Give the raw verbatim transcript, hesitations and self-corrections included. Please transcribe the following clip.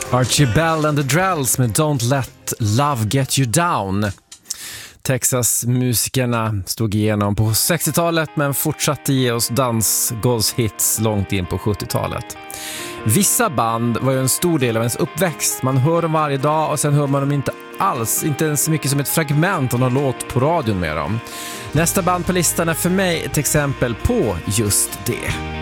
Archie Bell and the Drells med Don't Let Love Get You Down. Texas-musikerna stod igenom på sextiotalet men fortsatte ge oss dansgolvshits långt in på sjuttiotalet. Vissa band var ju en stor del av ens uppväxt. Man hör dem varje dag och sen hör man dem inte alls, inte ens så mycket som ett fragment av någon låt på radion med dem. Nästa band på listan är för mig ett exempel på just det.